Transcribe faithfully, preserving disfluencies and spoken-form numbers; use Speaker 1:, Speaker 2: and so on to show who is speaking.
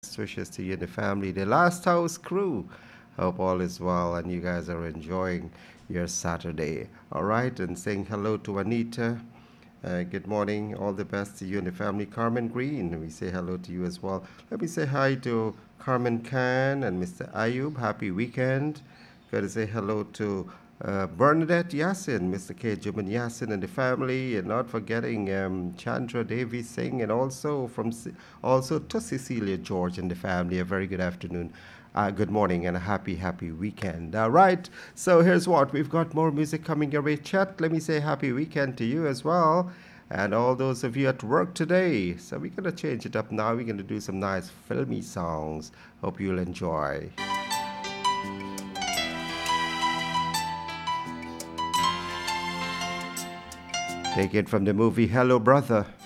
Speaker 1: best wishes to you and the family. The Last House crew. Hope all is well and you guys are enjoying your Saturday. All right, and saying hello to Anita. Uh, good morning. All the best to you and the family. Carmen Green, we say hello to you as well. Let me say hi to Carmen Khan and Mister Ayub. Happy weekend. Got to say hello to uh, Bernadette Yassin, Mister K. Juman Yassin and the family, and not forgetting um, Chandra Devi Singh, and also from Ce- also to Cecilia George and the family. A very good afternoon. Uh, good morning and a happy, happy weekend. All right, so here's what we've got more music coming your way. Chat, let me say happy weekend to you as well. And all those of you at work today. So we're going to change it up now. We're going to do some nice filmy songs. Hope you'll enjoy. Take it from the movie Hello Brother.